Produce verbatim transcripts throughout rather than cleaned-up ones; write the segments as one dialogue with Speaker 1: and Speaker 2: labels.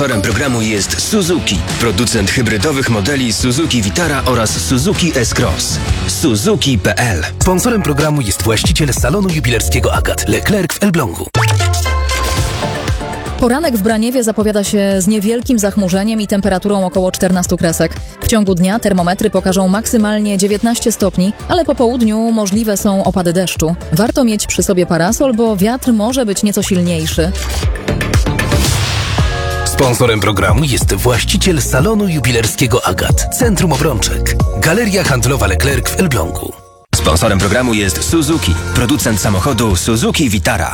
Speaker 1: Sponsorem programu jest Suzuki, producent hybrydowych modeli Suzuki Vitara oraz Suzuki S-Cross. Suzuki kropka p l.
Speaker 2: Sponsorem programu jest właściciel salonu jubilerskiego Agat, Leclerc w Elblągu.
Speaker 3: Poranek w Braniewie zapowiada się z niewielkim zachmurzeniem i temperaturą około czternastu kresek. W ciągu dnia termometry pokażą maksymalnie dziewiętnaście stopni, ale po południu możliwe są opady deszczu. Warto mieć przy sobie parasol, bo wiatr może być nieco silniejszy.
Speaker 2: Sponsorem programu jest właściciel salonu jubilerskiego Agat, Centrum Obrączek, Galeria Handlowa Leclerc w Elblągu.
Speaker 1: Sponsorem programu jest Suzuki, producent samochodu Suzuki Vitara.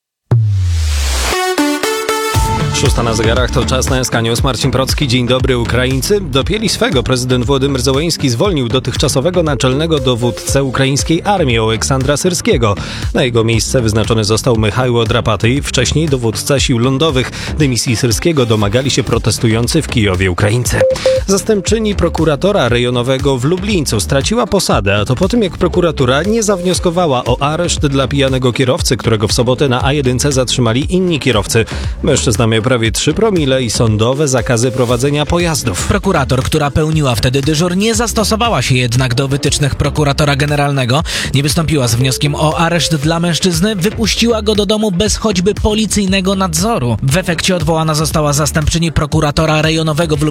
Speaker 4: Szósta na zegarach, to czas na S K News. Marcin Procki. Dzień dobry. Ukraińcy dopięli swego. Prezydent Władimir Zełenski zwolnił dotychczasowego naczelnego dowódcę ukraińskiej armii Oleksandra Syrskiego. Na jego miejsce wyznaczony został Michaiło Drapatyj, wcześniej dowódca sił lądowych. Dymisji Syrskiego domagali się protestujący w Kijowie Ukraińcy. Zastępczyni prokuratora rejonowego w Lublińcu straciła posadę, a to po tym, jak prokuratura nie zawnioskowała o areszt dla pijanego kierowcy, którego w sobotę na A jeden zatrzymali inni kierowcy. Mężczyzna miał prawie trzy promile i sądowe zakazy prowadzenia pojazdów.
Speaker 5: Prokurator, która pełniła wtedy dyżur, nie zastosowała się jednak do wytycznych prokuratora generalnego. Nie wystąpiła z wnioskiem o areszt dla mężczyzny, wypuściła go do domu bez choćby policyjnego nadzoru. W efekcie odwołana została zastępczyni prokuratora rejonowego w